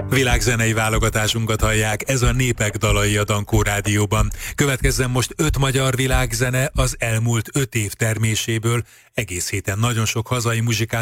Világzenei válogatásunkat hallják, ez a Népek dalai a Dankó Rádióban. Következzen most 5 magyar világzene az elmúlt 5 év terméséből. Egész héten nagyon sok hazai muzsikát